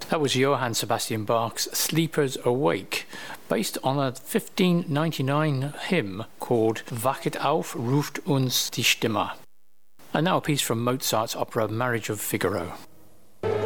That was Johann Sebastian Bach's Sleepers Awake, based on a 1599 hymn called Wachet auf, ruft uns die Stimme. And now a piece from Mozart's opera Marriage of Figaro.